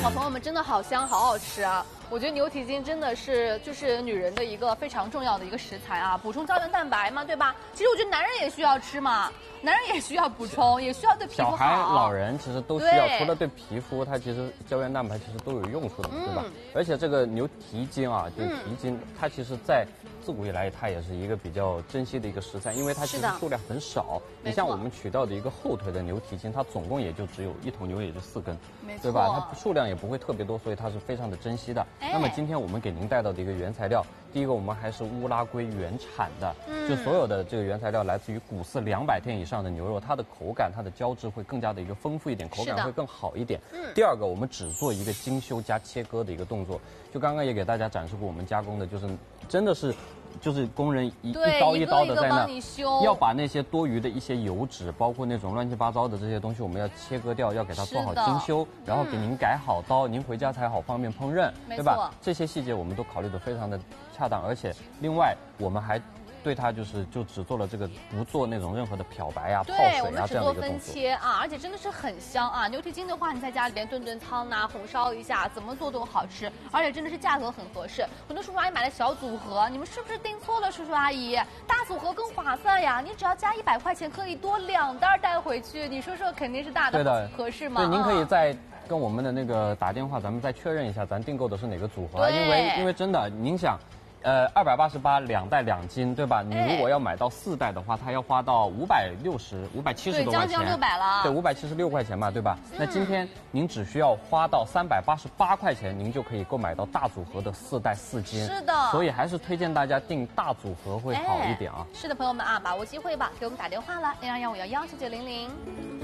哇，朋友们真的好香，好好吃啊！我觉得牛蹄筋真的是就是女人的一个非常重要的一个食材啊，补充胶原蛋白嘛，对吧？其实我觉得男人也需要吃嘛，男人也需要补充，也需要对皮肤好。 小孩、老人其实都需要，除了对皮肤，它其实胶原蛋白其实都有用处的，对吧？而且这个牛蹄筋啊，就是蹄筋，它其实在自古以来它也是一个比较珍惜的一个食材，因为它其实数量很少。你像我们取到的一个后腿的牛蹄筋，它总共也就只有一头牛也就4根，对吧？它数量也不会特别多，所以它是非常的珍惜的。那么今天我们给您带到的一个原材料，第一个我们还是乌拉圭原产的，就所有的这个原材料来自于骨饲200天以上的牛肉，它的口感、它的胶质会更加的一个丰富一点，口感会更好一点。第二个，我们只做一个精修加切割的一个动作，就刚刚也给大家展示过，我们加工的就是真的是。就是工人一刀一刀的在那，要把那些多余的一些油脂，包括那种乱七八糟的这些东西，我们要切割掉，要给它做好精修，然后给您改好刀，您回家才好方便烹饪，对吧？这些细节我们都考虑得非常的恰当，而且另外我们还对它就只做了这个不做那种任何的漂白啊、泡水啊这样的一个动作。 分切啊，而且真的是很香啊！牛蹄筋的话，你在家里边炖汤呐，红烧一下，怎么做都好吃，而且真的是价格很合适。很多叔叔阿姨买了小组合，你们是不是订错了？叔叔阿姨，大组合更划算呀！你只要加100块钱，可以多2袋带回去。你说说，肯定是大的，对的，合适吗？ 对，您可以再跟我们的那个打电话，咱们再确认一下，咱订购的是哪个组合啊？因为真的，您想。288 2袋2斤，对吧？你如果要买到4袋的话，它要花到570多块钱， 将近600了。 对，576块钱嘛，对吧？那今天您只需要花到388块钱，您就可以购买到大组合的4袋4斤。 是的， 所以还是推荐大家订大组合会好一点啊。 是的，朋友们啊，把握机会吧，给我们打电话了，0215119900。